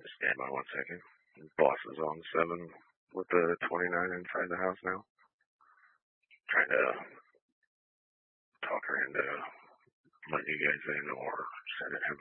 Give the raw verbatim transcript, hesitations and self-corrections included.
Stand by one second. Boss is on seven with the twenty-nine inside the house now. Trying to talk her into letting you guys in or sending him